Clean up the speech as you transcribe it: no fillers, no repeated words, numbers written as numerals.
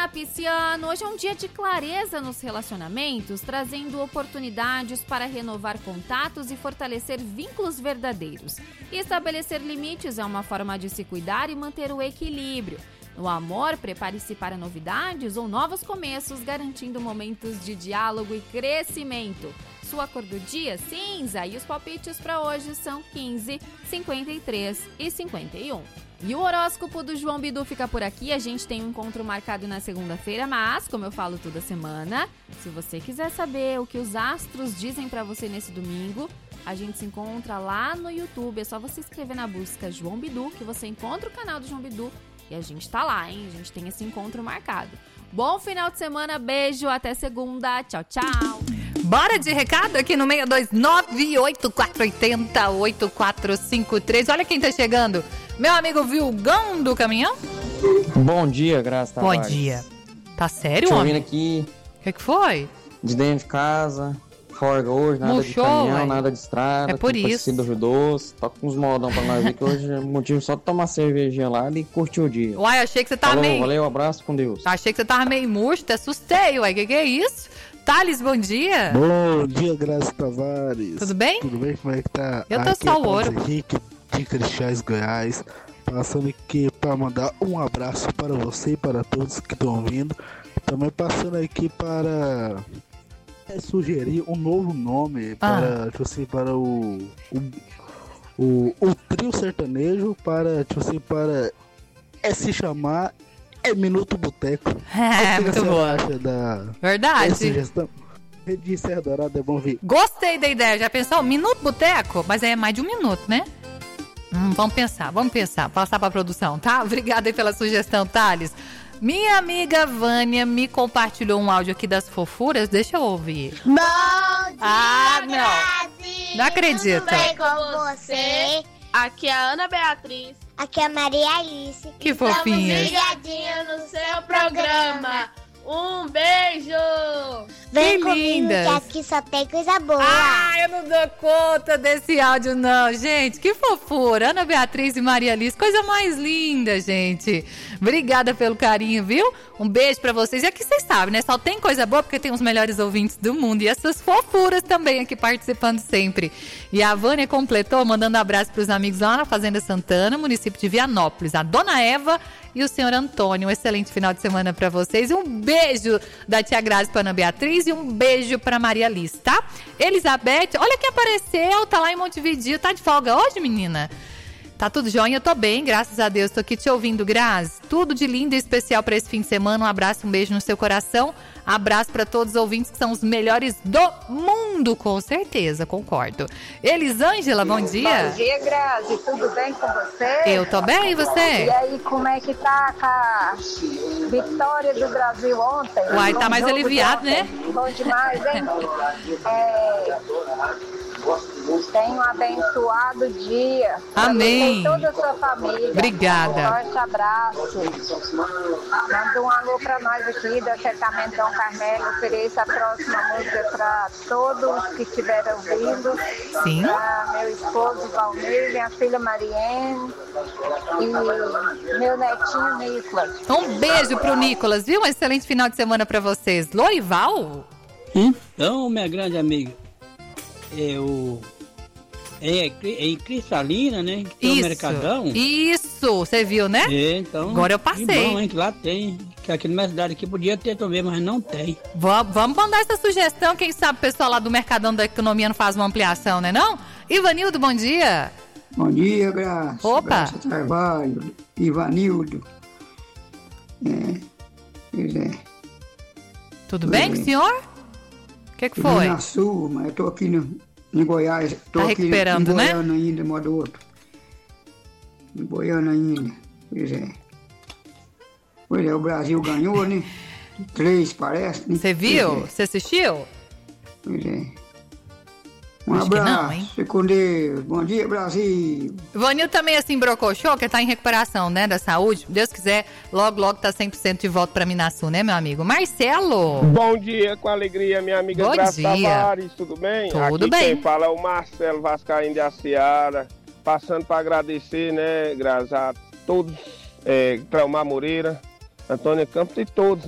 Olá, pisciano! Hoje é um dia de clareza nos relacionamentos, trazendo oportunidades para renovar contatos e fortalecer vínculos verdadeiros. E estabelecer limites é uma forma de se cuidar e manter o equilíbrio. No amor, prepare-se para novidades ou novos começos, garantindo momentos de diálogo e crescimento. Sua cor do dia, cinza, e os palpites para hoje são 15, 53 e 51. E o horóscopo do João Bidu fica por aqui. A gente tem um encontro marcado na segunda-feira, mas, como eu falo toda semana, se você quiser saber o que os astros dizem para você nesse domingo, a gente se encontra lá no YouTube. É só você escrever na busca João Bidu, que você encontra o canal do João Bidu. E a gente tá lá, hein? A gente tem esse encontro marcado. Bom final de semana, beijo, até segunda. Tchau, tchau. Bora de recado aqui no 629-8480-8453. Olha quem tá chegando. Meu amigo Vilgão do Caminhão. Bom dia, Graça Tavares. Bom dia. Tá sério, Tô homem? vindo aqui. O que foi? De dentro de casa. Folga hoje, nada de caminhão, ué. nada de estrada. É por isso. Do Rio Doce. Toca uns modão pra nós ver que hoje é motivo só de tomar cervejinha lá e curtir o dia. Uai, achei que você tava meio... Valeu, abraço, com Deus. Achei que você tava meio murcho, te assustei, uai. Que é isso? Thales, bom dia. Bom dia, Graça Tavares. Tudo bem? Tudo bem? Como é que tá? Eu tô aqui só é o ouro. Henrique de Crixás, Goiás. Passando aqui para mandar um abraço para você e para todos que estão ouvindo. Também passando aqui para sugerir um novo nome para, tipo assim, para o trio sertanejo, para, tipo assim, para se chamar Minuto Boteco. Muito boa. Verdade. Sugestão? De Serra Dourada é bom ver. Gostei da ideia. Já pensou? Minuto Boteco? Mas é mais de um minuto, né? Vamos pensar. Passar pra produção, tá? Obrigada aí pela sugestão, Thales. Minha amiga Vânia me compartilhou um áudio aqui das fofuras. Deixa eu ouvir. Bom dia, não. Grazi. Não acredito. Tudo bem com você? Aqui é a Ana Beatriz. Aqui é a Maria Alice. Que fofinha. Estamos ligadinhos no seu programa. Um beijo! Vem Que comigo lindas. que aqui só tem coisa boa. Ah, eu não dou conta desse áudio não, gente. Que fofura. Ana Beatriz e Maria Alice, coisa mais linda, gente. Obrigada pelo carinho, viu? Um beijo pra vocês. E aqui vocês sabem, né? Só tem coisa boa porque tem os melhores ouvintes do mundo. E essas fofuras também aqui participando sempre. E a Vânia completou mandando abraço pros amigos lá na Fazenda Santana, município de Vianópolis. A Dona Eva e o senhor Antônio. Um excelente final de semana pra vocês. E um beijo da tia Grazi pra Ana Beatriz e um beijo pra Maria Alice, tá? Elizabeth, olha quem apareceu, tá lá em Montevideo. Tá de folga hoje, menina? Tá tudo jóia? Eu tô bem, graças a Deus. Tô aqui te ouvindo, Grazi. Tudo de lindo e especial pra esse fim de semana. Um abraço, um beijo no seu coração. Abraço pra todos os ouvintes que são os melhores do mundo, com certeza, concordo. Elisângela, bom dia. Bom dia, Grazi. Tudo bem com você? Eu tô bem, e você? E aí, como é que tá com a vitória do Brasil ontem? Uai, tá No mais jogo aliviado, de ontem? né? Bom demais, hein? Tenha um abençoado dia. Amém. Pra você e toda a sua família. Obrigada. Um forte abraço. Manda um alô pra nós aqui do acertamento Dom Carmelo. Ofereça a próxima música pra todos que estiverem ouvindo. Sim. Pra meu esposo Valmir, minha filha Mariene e meu netinho Nicolas. Um beijo pro Nicolas, viu? Um excelente final de semana pra vocês. Lorival? Então, minha grande amiga, é em Cristalina, né? Que tem o Mercadão. Isso, você viu, né? Então, agora eu passei. Que bom, hein, que lá tem. Que aqui na minha cidade aqui podia ter também, mas não tem. Vamos mandar essa sugestão, quem sabe o pessoal lá do Mercadão da Economia não faz uma ampliação, né não? Ivanildo, bom dia. Bom dia, Graça. Opa. Graça Carvalho, Ivanildo. Pois é. Tudo bem com o senhor? O que foi? Na Sul, mas eu tô aqui em Goiás. Tô tá aqui recuperando, em né? Goiânia ainda, modo outro. Em Goiânia ainda. Pois é. Pois é, o Brasil ganhou, né? 3, parece. Né? Você viu? Você assistiu? Pois é. Um Acho abraço. que não, hein? Fique com Deus. Bom dia, Brasil. Vanil também assim brocochô, que tá em recuperação, né, da saúde. Deus quiser, logo tá 100% de volta pra Minasul, né, meu amigo? Marcelo! Bom dia, com alegria, minha amiga Graça Tavares, tudo bem? Tudo Aqui bem. Quem fala é o Marcelo Vascaíno de Aciara, passando para agradecer, né, Graça, a todos, Cleomar Moreira, Antônio Campos e todos,